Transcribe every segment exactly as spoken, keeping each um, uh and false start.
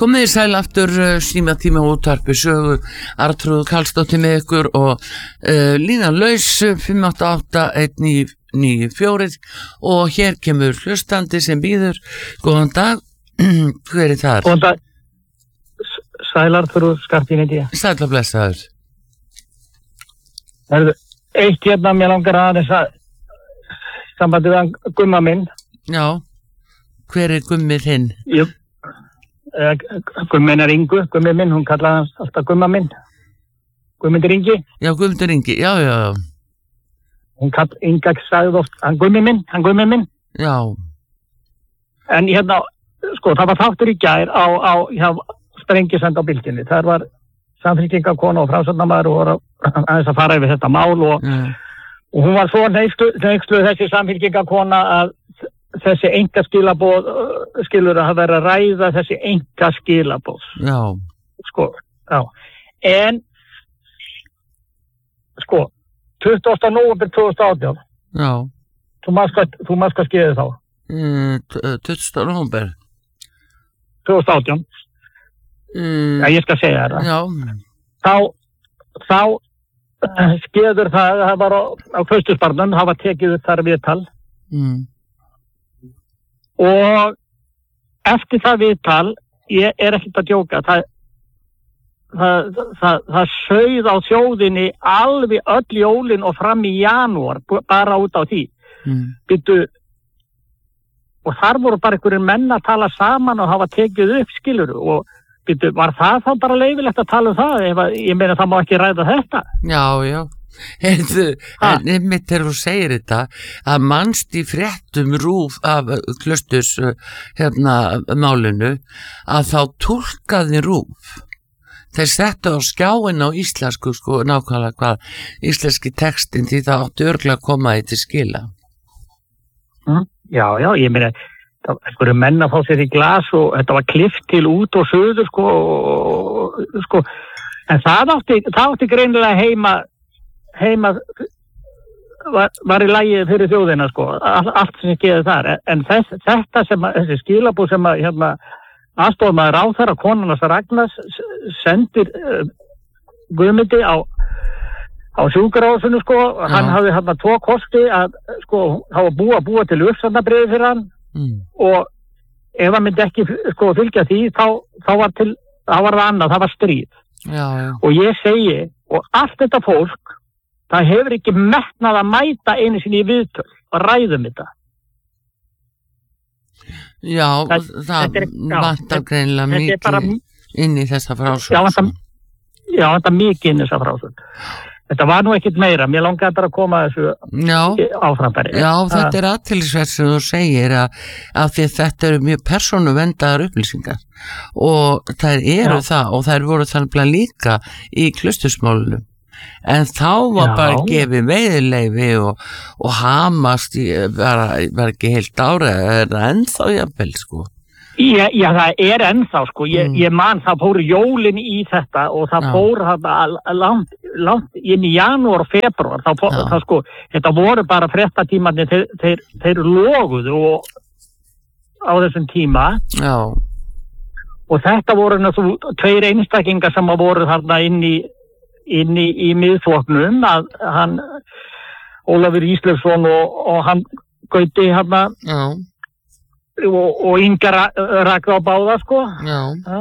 Komið þið sæl aftur uh, síma tíma útvarpi sögu Arnþrúður Karlsdóttir með ykkur og uh, línan laus fimm átta átta eitt níu níu fjögur og hér kemur hlustandi sem býður. Góðan dag. Hver er það? Góðan dag. Sæl Arnþrúður Skarpín heiti ég. Sæl og blessaður. Herðu, eitt hérna mér langar aðeins að sambandi við Gumma minn. Já. Hver er Gummi þinn? Ég Gummin er Ingu, Gummi minn, hún kallaði hans alltaf Gumma minn. Guðmundur Ingi. Já, Guðmundur Ingi, já, já. Hún kall, Inga sagði oft, hann Gummi minn, hann Gummi minn. Já. En hérna, sko, það var þáttur í gær á, á, já, Sprengisand á Bylgjunni. Það var samfylkingakona og framsóknarmaður og voru aðeins að fara yfir þetta mál og, mm. og hún var svo neyksluð þessi samfylkingakona að þessi enga skilaboð skilur að vera að ræða þessi enga skilaboð. Já. Sko, já. En, sko, tuttugasta nóvember tvö þúsund og átján. Já. Þú maður hvað, þú maður hvað skeiði þá? Mm, tuttugasta nóvember. tvö þúsund og átján. Mm. Já, ég skal segja það. Já. Þá, þá skeiður það, það var á, á Klausturbarnum, það var tekið upp þar viðtal. Mm. Og eftir það viðtal, ég er ekkert að djóka, það, það, það, það sauð á þjóðinni alveg öll jólin og fram í janúar, bara út á því. Mm. Býttu, og þar voru bara einhverjir menn að tala saman og hafa tekið upp, skilur, og býttu, var það þá bara leyfilegt að tala um það? Ef, ég meina það má ekki ræða þetta. Já, já. Heyrðu, en einmitt þegar þú segir þetta að mannst í fréttum rúf af Klausturs hérna málinu að þá túlkaði rúf þeir settu á skjáin á íslensku sko nákvæmlega hvað íslenski textin því það átti örugglega að koma í til skila. Mm, já, já, ég meina það var einhverju menn að fá sér í glas og þetta var klift til út og suður sko, og, sko en það átti, það átti greinilega heima heima var, var í lagi fyrir þjóðina sko, all, allt sem geði þar en þess, þetta sem að, þessi skilabú sem að hérna aðstofmaður ráðherra konunars Ragnars sendir uh, Guðmundi á á sjúkrahúsinu sko, Já. Hann hafði hérna tvo kosti að sko, hafa búa búa til uppsatnabréfi fyrir hann mm. og ef hann myndi ekki sko fylgja því þá, þá var til, þá var það annað, það var stríð Já, já. Og ég segi, og allt þetta fólk það hefur ekki metnað að mæta einu sinni í viðtöl og ræðum þetta. Já, það, það vantar greinilega mikið bara, inn í þessa frásögn. Já, vantar, já, vantar mikið inn í þessa frásögn. Þetta var nú ekkert meira, mér langaði bara að koma þessu áframfæri. Já, þetta er athyglisvert sem þú segir að, að því þetta eru mjög persónuvendaðar upplýsingar og þær eru já. Það og þær voru þannig líka í Klaustursmálinu. En þá var Já. Bara gefið veiðileyfi og, og hamast í, var, var ekki heilt ára er það ennþá jafnvel sko Já, já það er ennþá sko ég, mm. ég man það fór jólin í þetta og það Já. Fór það langt, langt inn í janúar og februar þá, það, sko, þetta voru bara fréttatímarnir þeir, þeir, þeir loguðu og, á þessum tíma Já. Og þetta voru náttúrulega tveir einstaklingar sem voru þarna inn í inn í, í miðflokknum að hann Ólafur Ísleifsson og, og hann Gauti hann og, og Inga rakði á báða sko Já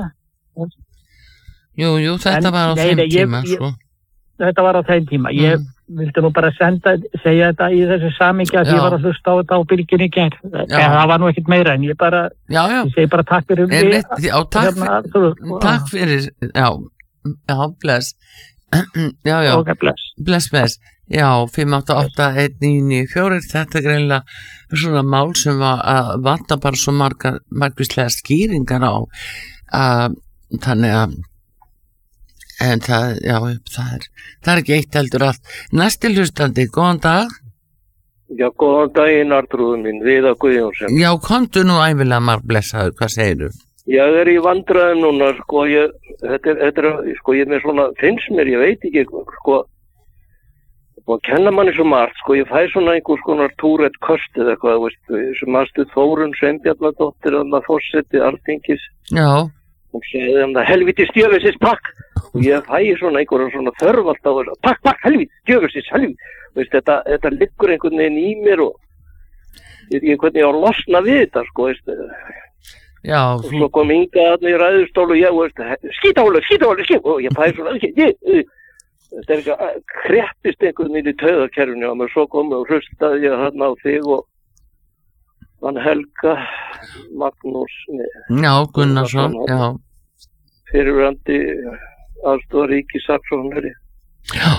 Jú, jú, þetta en, var á nei, þeim ég, tíma ég, sko. Þetta var á þeim tíma ég mm. vildi nú bara senda segja þetta í þessu samingi að ég var að hlusta á þetta á Bylgjunni í gær það var nú ekkert meira en ég bara já, já. Ég segi bara takk fyrir en, við, já, takk, hérna, fyrir, þú, takk fyrir já, já, bless já, já, okay, bless. bless, bless já, fimm átta átta eitt níu níu fjögur þetta er greinlega svona mál sem var að vanta bara svo margar margvíslega skýringar á uh, þannig að en það, já, það er það er ekki eitt heldur allt næsti hlustandi, góðan dag Já, góðan daginn Arnþrúður mín, Viðar Guðjónsson Já, komdu nú æfilega marg blessaður, hvað segirðu? Ég er í vandræðum núna, sko, ég, þetta er, þetta er, sko, ég er svona, finnst mér, ég veit ekki, sko, og kenna manni svo margt, sko, ég fæ svona einhvers konar túrett kost eða eitthvað, veist, sem aðstuð Þórunn Sveinbjarnardóttir, þannig að fórseti Alþingis. Já. hún segði um það helviti stjöfisins pakk og ég fæ svona einhverjum svona þörf alltaf pakk, pakk, helviti stjöfisins, helviti veist, þetta, þetta liggur einhvern veginn í mér og ég veit hvernig ég á að losna við þetta sko, veist Já, og svo kom Inga þarna í ræðustól og ég, veist, skítahólu, skítahólu, skítahólu og ég fæ svona, ég, þetta er ekki, kreppist einhvern veginn í taugakerfinu og mér svo kom og hlustaði ég þarna á þig og hann Helga Magnús Já, Gunnarsson, já fyrirverandi aðstoðar ríkissaksóknari Já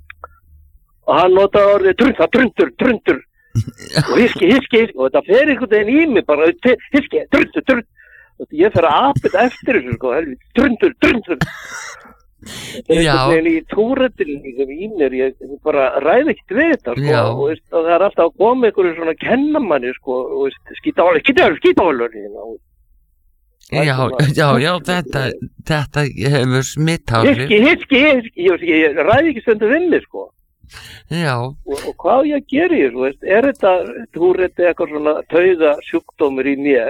og hann notaði orðið drunta, druntur, druntur og hiski, hiski, hiski og þetta fer einhvern veginn í mig bara hiski, druntur, druntur og ég fer að apita eftir þessu sko, helviti, druntur, druntur þetta er einhvern veginn í túrættinni sem í mér, ég bara ræði ekkert við þetta sko, og, veist, og það er alltaf að koma einhverju svona kennamanni sko, og veist, skítahálu, skítahálu, skítahálu Já, já, já, þetta, þetta hefur smittáhrif. Hiski, hiski, hiski, ég, ég ræði ekki stundu við mig, sko. Já. Og, og hvað ég gerir, þú veist, er þetta, þú reyndi eitthvað svona tauga sjúkdómur í mér,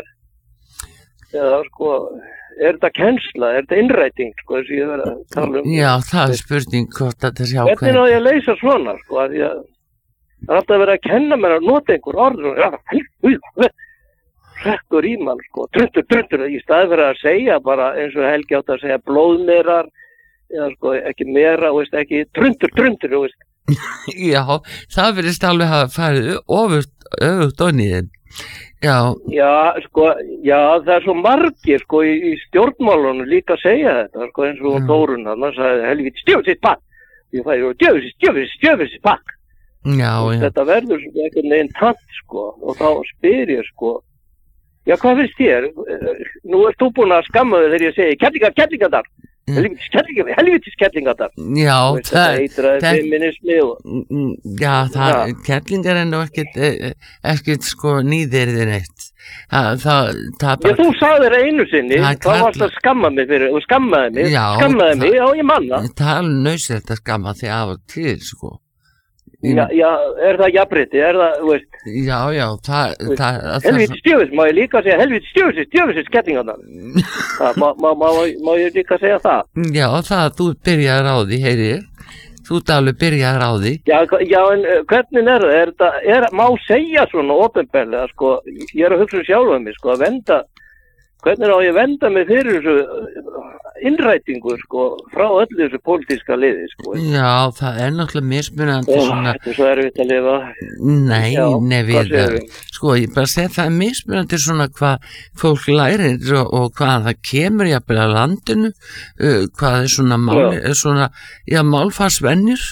eða, sko, er þetta kennsla, er þetta innræting, sko, þess að ég verið að tala um. Já, það er spurning hvort þetta sé ákveð. Hvernig á ég að leysa svona, sko, að ég, það er alltaf verið að kenna mér að nota einhver orður, og já, helviti, hrekkur í mann, sko, truntur, truntur, í staði fyrir að segja bara eins og Helgi átt að segja blóðmerar, eða sko, ekki mera, veist, ekki truntur, truntur, veist. Já, það verðist alveg hafa farið öfugt onnið. Já. Já, sko, já, það er svo margir, sko, í, í stjórnmálunum líka að segja þetta, sko, eins og Þórunn, hann sagði, helviti, stjöfisins pakk, ég fæði, stjöfisins, stjöfisins, stjöfisins pakk. Já, já. Þetta verður svona einhvern veginn tant, sko, og þá spyr ég, sko, já, hvað finnst þér? Nú ert þú búin að skamma þig þegar ég segi kettlingar, kettlingadar, helvitis kettlingar, helvitis kettlingadar. Já, veist, það eitraði feminismi og... Já, það, ja. Kettlingar er nú ekkert, ekkert sko nýðirðir neitt. Það, það, það bara... Já, þú sagðir einu sinni, þá varst að skamma mig fyrir, og skammaði mig, já, skammaði mig, já, ég manna. Það er alveg nauðsynlegt að skamma þig af og til, sko. Já, já, er það jafnrétti, er það, þú veist... Já, já, það... það helviti stjöfis, má ég líka segja, helviti stjöfis, stjöfis, kettlingarnar. má, má, má, má ég líka segja það? Já, það, þú byrjaðir á því, heyri, þú alveg byrjaðir á því. Já, já, en hvernig er það, er það, er, má segja svona opinberlega, sko, ég er að hugsa sjálf um mig, sko, að venda, hvernig á ég að venda mig fyrir þessu innrætingu, sko, frá öllu þessu pólitíska liði, sko. Já, það er náttúrulega mismunandi svona... Þetta er svo erfitt að lifa. Nei, já, nefnir, sko, ég bara segi það er mismunandi svona hvað fólk lærir og, og hvað það kemur jafnvel að landinu, uh, hvað er svona, mál, já. Svona, já, málfarsvenjur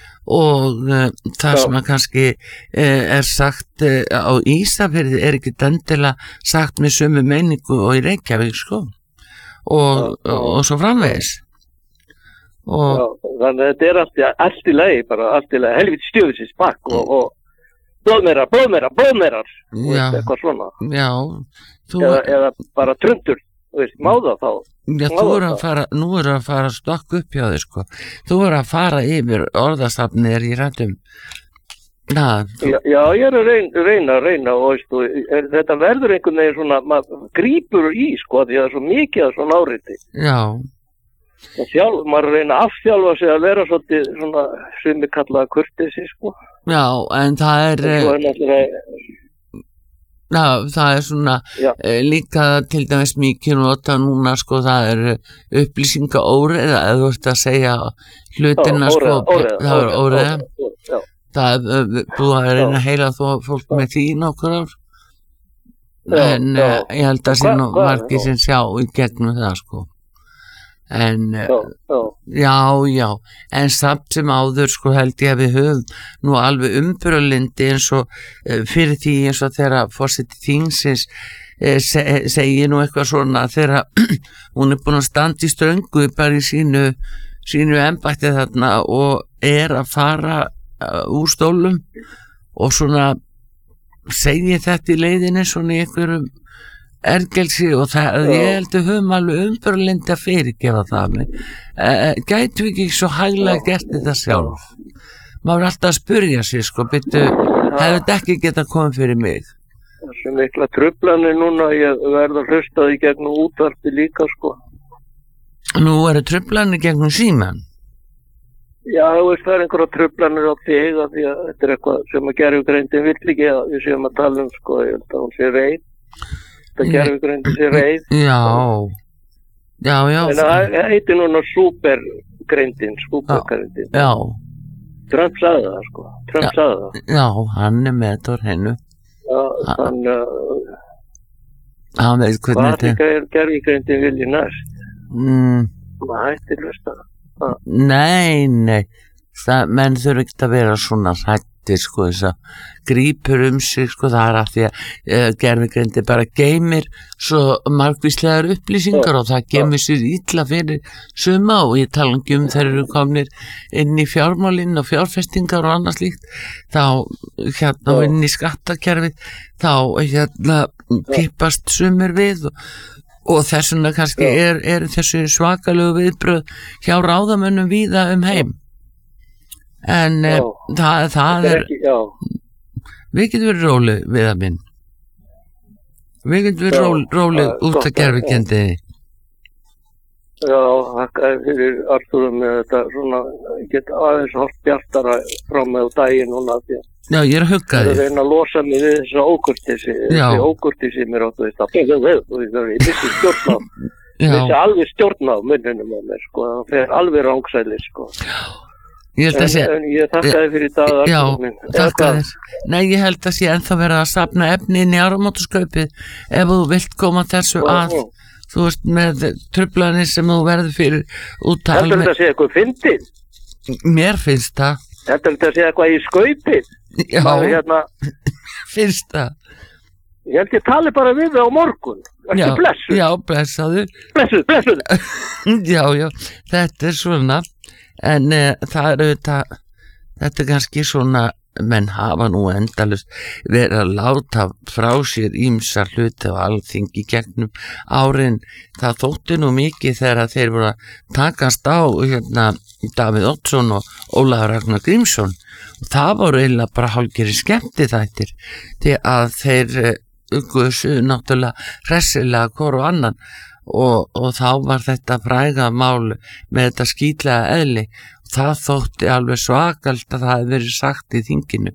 og uh, það já. Sem að kannski uh, er sagt uh, á Ísafirði er ekki endilega sagt með sömu meiningu og í Reykjavík, sko. Og, já, og, og svo framvegis og já, þannig að þetta er allt, allt í lagi bara allt í lagi, helviti stjöfisins pakk og, og blóðmerar, blóðmerar, blóðmerar og eitthvað svona já, þú, eða, eða bara trundur, veist, má það þá já, þú er að fara, nú er að fara að stokka upp hjá þig, sko, þú er að fara yfir orðastafnir í rættum. Na, já, já, ég er að reyna, reyna, reyna og veist, er, þetta verður einhvern veginn svona, maður grípur í, sko, því að það er svo mikið að svona áriti. Já. Og sjálf, maður reyna að afþjálfa sig að vera svolítið svona, sem við kallaða kurteisi, sko. Já, en það er... Og er náttúrulega... Já, það er svona e, líka til dæmis mikið nota núna, sko, það er upplýsingaóreða, eða þú ert að segja hlutina, já, sko, óreða, það er óreða. Já. Það er búið að reyna að heila þó fólk með því nokkur ár en já, já. Ég held að sé nú margir sem sjá í gegnum það, sko en já, já. já, já en samt sem áður, sko, held ég að við höfum nú alveg umburðarlyndi eins og fyrir því eins og þegar forseti þingsins se, segir nú eitthvað svona þegar hún er búin að standa í ströngu bara í sínu sínu embætti þarna og er að fara úr stólum og svona segi þetta í leiðinni svona í einhverjum ergelsi og það, ég held að höfum alveg umburðarlyndi að fyrirgefa það e, gætu við ekki svo hæglega gert þetta sjálf maður er alltaf að spyrja sig, sko, byrju hefur þetta ekki getað komið fyrir mig það er svo mikla truflanir núna ég verð að hlusta því gegnum útvarpi líka, sko Nú eru truflanir gegnum síman. Já, þú veist, það er einhverja truflanir á þig að því að þetta er eitthvað sem að gerfugreindin vill ekki að við séum að tala um, sko, ég held að hún sé reið. Þetta gerfugreindin sé reið. Já, já, já. En það heitir núna supergreindin, supergreindin. Já. Trump sagði það, sko. Trump sagði það. Já, hann er með þetta úr hennu. Já, þannig að hann veit hvernig þetta hvað er gerfugreindin vilji næst? Mm. Það hættir hlusta það. Ah. Nei, nei, það, menn þurfa ekki að vera svona hrættir, sko, þess að grípur um sig, sko, það er að því að uh, gervigreindi bara geymir svo margvíslegar upplýsingar ja. Og það geymir sér illa fyrir suma og ég tala ekki um þeir eru komnir inn í fjármálinn og fjárfestingar og annað slíkt, þá hérna ja. Inn í skattakerfið, þá hérna kippast sumir við og Og þess vegna kannski er, er þessu svakalegu viðbröð hjá ráðamönnum víða um heim. En e, það, það er, ekki, við getum verið róleg við að minn. Við getum verið róleg, róleg út að gervikendiði. Já, þakka fyrir Artúrum með þetta svona, ég get aðeins hálft bjartara frá með daginn núna því að Já, ég er að hugga því. Það er að reyna að losa mig við þessa ókurtísi, þessi ókurtísi mér áttu veist að ég vissi stjórn á, ég vissi alveg stjórn á munnunum með mér, sko, það fer alveg rángsæli, sko. Ég held að sé, en, en ég þakka þið fyrir það, Artúr minn. Já, þakka þér. Nei, ég held að sé ennþá verið að safna efni inn í áramótaskaupið ef þú vilt koma þessu að, þú veist, með truflanir sem þú verður fyrir út að alveg. Þetta er þetta að segja eitthvað fyndið? Mér finnst það. Þetta er þetta að segja eitthvað í skaupið? Já, hérna, finnst það. Ég held ég tali bara við það á morgun. Ertu blessuð? Já, blessaður. Blessuð, blessuð. Já, já, þetta er svona, en e, það er auðvitað, þetta er kannski svona, menn hafa nú endalust verið að láta frá sér ýmsar hluti á alþingi gegnum árin. Það þótti nú mikið þegar þeir voru að takast á hérna Davíð Oddsson og Ólafur Ragnar Grímsson og það voru eiginlega bara hálfgerðir skemmtiþættir því að þeir uguðsu náttúrulega hressilega hvor og annan og, og þá var þetta fræga mál með þetta skítlega eðli og það þótti alveg svakalt að það hefði verið sagt í þinginu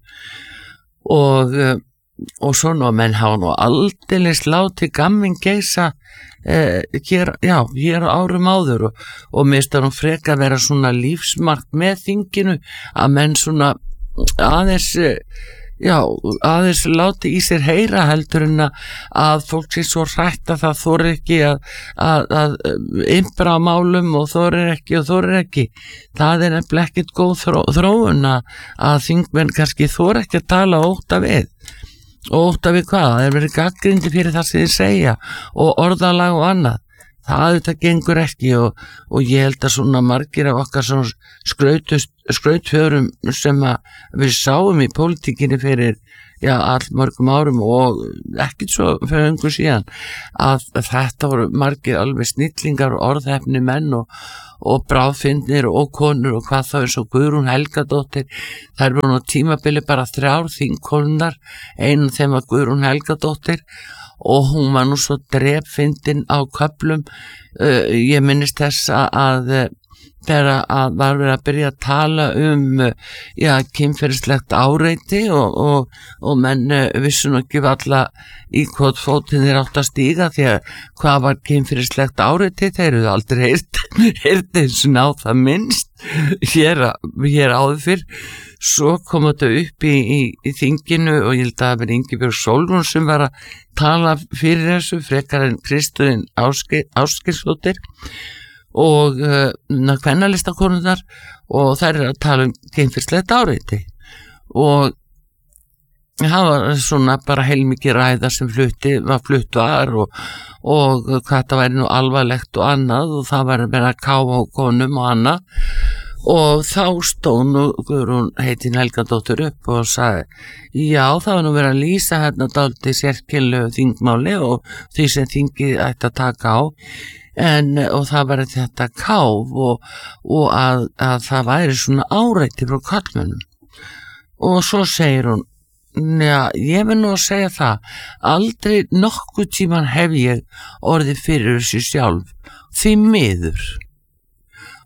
og, og svona menn hafa nú aldeilis látið gamminn geisa Eh, hér, já, hér árum áður og, og mér finnst það nú freka að vera svona lífsmark með þinginu að menn svona aðeins já, aðeins láti í sér heyra heldur en að fólk sé svo hrætt að það þorir ekki að, að, að impra á málum og þorir ekki og þorir ekki það er nefnilega ekkert góð þró, þróun að, að þingmenn kannski þorir ekki að tala óta við og ótta við hvað, það er verið gagnrýndi fyrir það sem þið segja og orðalag og annað, það þetta gengur ekki og, og ég held að svona margir af okkar svona skrautfjörum sem að við sáum í pólitíkinni fyrir já, all mörgum árum og ekkert svo fyrir öngu síðan að þetta voru margir alveg snillingar og orðhefni menn og, og bráðfindnir og konur og hvað þá er svo Guðrún Helgadóttir þær voru nú tímabili bara þrjár þingkonunnar, einu þeim var Guðrún Helgadóttir og hún var nú svo drepfindin á köflum uh, ég minnist þess að uh, þegar að var verið að byrja að tala um já, kynferðislegt áreiti og, og, og menn vissu nú ekki alla í hvort fótinn þeir átt að stíga því að hvað var kynferðislegt áreiti þeir eru aldrei heyrt eins og ná það minnst hér, hér áður fyrr svo kom þetta upp í, í, í þinginu og ég held að það verið Ingibjörg Sólrún sem var að tala fyrir þessu frekar en Kristín Ásgeirsdóttir og uh, kvennalistakonurnar og þær eru að tala um kynferðislegt áreiti og það var svona bara heilmikið ræða sem flutti, var flutt var og, og hvað það væri nú alvarlegt og annað og það var meira að káfa á konum og annað og þá stóð nú Guðrún heitin Helgadóttir upp og sagði já það var nú verið að lýsa hérna dálítið sérkennilegu þingmáli og því sem þingið ætti að taka á En, og það var þetta káf og, og að, að það væri svona áreiti frá karlmönnum og svo segir hún já, ég vil nú að segja það aldrei nokkuð tíman hef ég orðið fyrir þessu sjálf því miður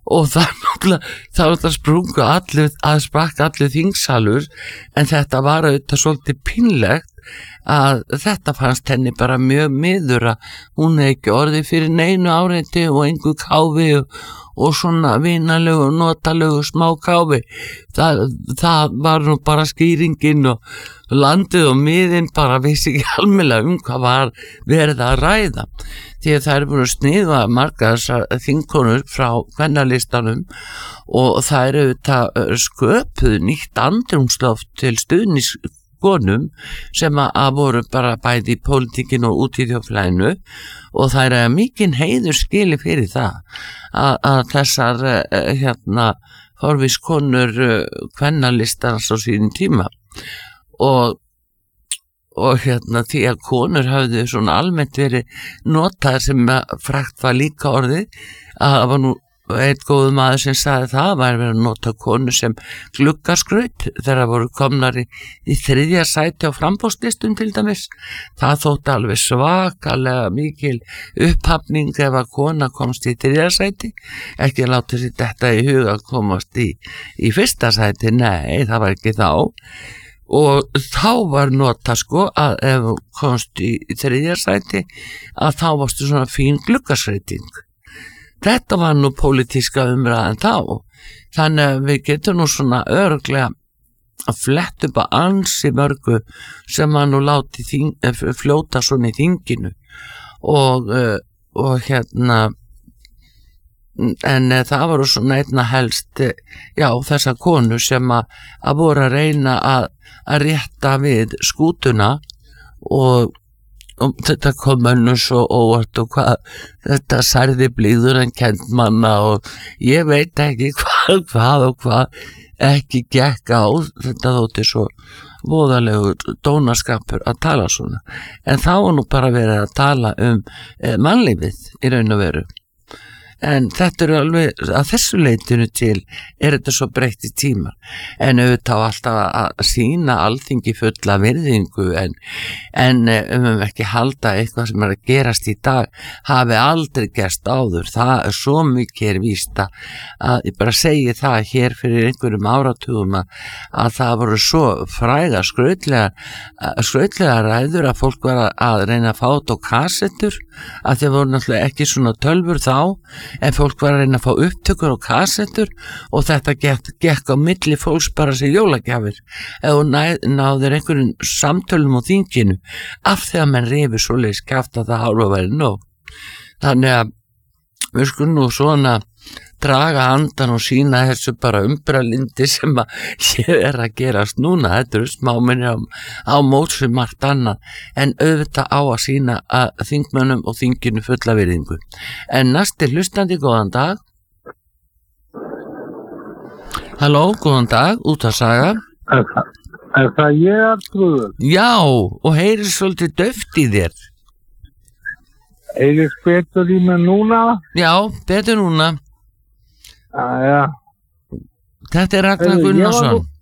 og það þá þetta sprungu allir að sprakk allir þingsalur en þetta var auðvitað svolítið pínlegt að þetta fannst henni bara mjög miður að hún hefði ekki orðið fyrir neinu áreiti og engu káfi og, og svona vinalegu, notalegu smá káfi það, það var nú bara skýringin og landið og miðin bara vissi ekki almennilega um hvað var verið að ræða því að það er búin að sniða marga þessar þingkonur frá kvennalistanum og það eru auðvitað sköpuð nýtt andrúmsloft til stuðnings konum sem að voru bara bæði í pólitíkinu og út í þjóðfélaginu og það er mikinn heiður skili fyrir það að, að þessar hérna forvískonur kvennalistans á sínum tíma og og hérna því að konur hafðu svona almennt verið notaðar sem frægt var líka orðið að það var nú einn góðu maður sem sagði það var verið að nota konu sem gluggaskraut þegar það voru komnar í, í þriðja sæti á framboðslistum til dæmis það þótti alveg svakalega mikil upphafning ef að kona komst í þriðja sæti ekki láta sér þetta í huga að komast í, í fyrsta sæti, nei það var ekki þá og þá var nota sko að ef þú komst í, í þriðja sæti að þá varstu svona fín gluggaskrauting. Þetta var nú pólitíska umræðan þá, þannig að við getum nú svona örugglega að fletta upp að ansi mörgu sem að nú láti þing, fljóta svona í þinginu og, og hérna, en það voru svona einna helst, já þessar konu sem að, að voru að reyna að, að rétta við skútuna og og þetta kom mönnum svo óvart og hvað þetta særði blíður en kent manna og ég veit ekki hvað, hvað og hvað ekki gekk á þetta þótti svo voðalegur dónaskapur að tala svona en þá var nú bara verið að tala um eh, mannlífið í raun og veru en þetta eru alveg að þessu leitinu til er þetta svo breytt í tímar en auðvitað alltaf að sína alþingi fulla virðingu en, en um ekki halda eitthvað sem er að gerast í dag hafi aldrei gerst áður það er svo mikið er víst að ég bara segi það hér fyrir einhverjum áratugum að, að það voru svo fræga skrautlega skrautlega ræður að fólk var að reyna að fá þetta á kassettur að þeir voru náttúrulega ekki svona tölvur þá en fólk var að reyna að fá upptökur og kassettur og þetta gekk, gekk á milli fólks bara sér jólagjafir eða ná, náður einhverjum samtölum á þinginu af því að menn reyfi svoleiðis kjaft að það hálfa væri nóg þannig að við skulum nú svona draga andan og sína þessu bara umbralindi sem að ég er að gerast núna, þetta eru smáminni á, á móts við margt annað en auðvitað á að sína að þingmönnum og þinginu fulla virðingu en næsti hlustandi, góðan dag Halló, góðan dag, út að saga Er það, er það ég Arnþrúður? Já, og heyrir svolítið döft í þér Heyrist betur í mig núna? Já, betur núna Jæja. Þetta er Ragnar Gunnarsson